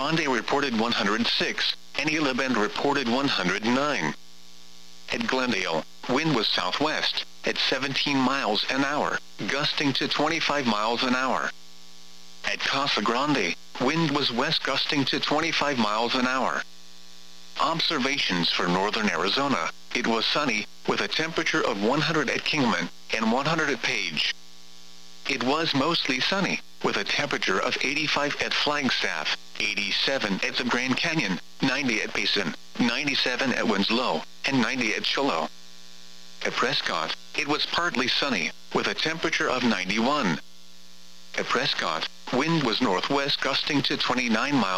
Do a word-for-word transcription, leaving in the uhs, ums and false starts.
Grande reported one hundred six, and Isla Bend reported one hundred nine. At Glendale, wind was southwest, at seventeen miles an hour, gusting to twenty-five miles an hour. At Casa Grande, wind was west gusting to twenty-five miles an hour. Observations for northern Arizona: it was sunny, with a temperature of one hundred at Kingman and one hundred at Page. It was mostly sunny, with a temperature of eighty-five at Flagstaff, eighty-seven at the Grand Canyon, ninety at Payson, ninety-seven at Winslow, and ninety at Shiloh. At Prescott, it was partly sunny, with a temperature of ninety-one. At Prescott, wind was northwest gusting to twenty-nine miles